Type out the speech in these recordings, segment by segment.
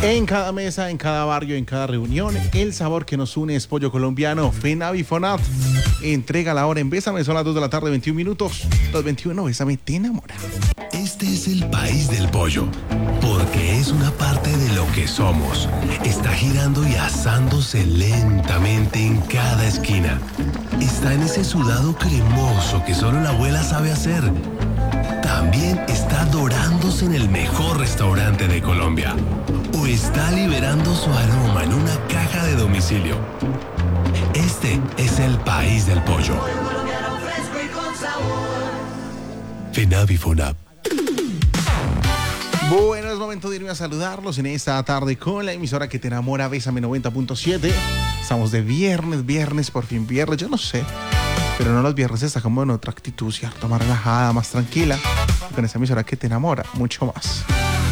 En cada mesa, en cada barrio, en cada reunión, el sabor que nos une es pollo colombiano. FENAVI FONAP entrega la hora en Bésame. Son las 2 de la tarde, 21 minutos. 2:21, Bésame te enamora. Este es el país del pollo, porque es una parte de lo que somos. Está girando y asándose lentamente en cada esquina. Está en ese sudado cremoso que solo la abuela sabe hacer. También está dorándose en el mejor restaurante de Colombia. O está liberando su aroma en una caja de domicilio. Este es el país del pollo. FENAVI FONAP. Bueno, es momento de irme a saludarlos en esta tarde con la emisora que te enamora, Bésame 90.7. Estamos de viernes, por fin viernes, yo no sé. Pero no, los viernes está como en otra actitud, ¿cierto? Más relajada, más tranquila. Con esa emisora que te enamora, mucho más.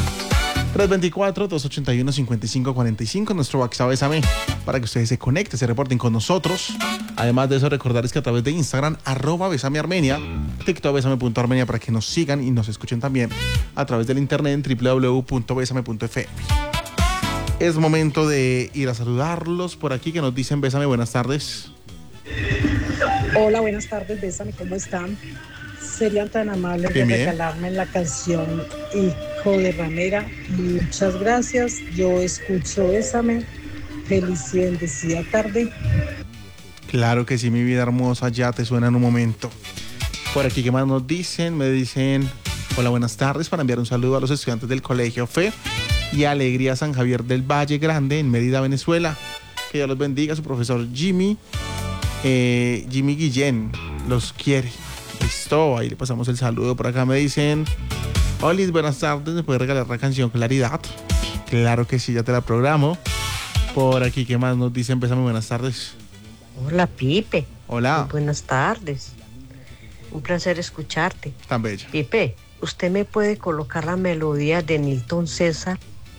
324-281-5545, nuestro WhatsApp Bésame, para que ustedes se conecten, se reporten con nosotros. Además de eso, recordarles que a través de Instagram, @BésameArmenia, TikTok Bésame.Armenia, para que nos sigan y nos escuchen también a través del internet en www.besame.fm. Es momento de ir a saludarlos por aquí, que nos dicen Bésame, buenas tardes. Hola, buenas tardes, Bésame, ¿cómo están? Serían tan amables de regalarme la canción Hijo de Ramera. Muchas gracias. Yo escucho Bésame. Feliz y bendecida tarde. Claro que sí, mi vida hermosa, ya te suena en un momento. Por aquí, ¿qué más nos dicen? Me dicen, hola, buenas tardes, para enviar un saludo a los estudiantes del Colegio Fe y Alegría San Javier del Valle Grande en Mérida, Venezuela. Que Dios los bendiga, su profesor Jimmy Guillén los quiere. Listo, ahí le pasamos el saludo. Por acá me dicen, hola, buenas tardes, ¿me puede regalar la canción Claridad? Claro que sí, ya te la programo. Por aquí, ¿qué más nos dicen? Empezamos, buenas tardes. Hola, Pipe. Hola. Muy buenas tardes. Un placer escucharte. Tan bella. Pipe, ¿usted me puede colocar la melodía de Nilton César?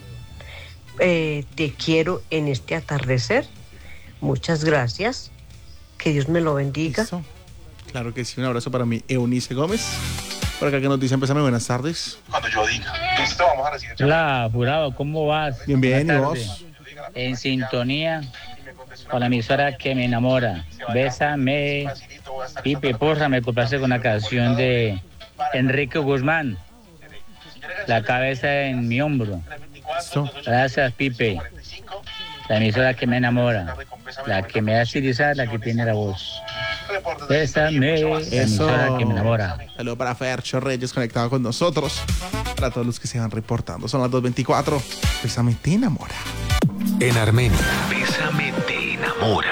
Te quiero en este atardecer. Muchas gracias. Que Dios me lo bendiga. ¿Listo? Claro que sí, un abrazo para mí, Eunice Gómez. Por acá que nos dice, empezame, buenas tardes. Cuando yo diga, listo, vamos a recibir. Hola, jurado, ¿cómo vas? Bien, ¿y vos? En sintonía con la emisora que me enamora. Bésame, Pipe, porra, me complace con la canción de Enrique Guzmán, La cabeza en mi hombro. Gracias, Pipe. La emisora que me enamora, la que me hace irisar, la que tiene la voz. Bésame, la emisora que me enamora. Saludos para Fercho Reyes conectado con nosotros. Para todos los que se van reportando. Son las 2:24. Bésame te enamora. En Armenia, Bésame te enamora.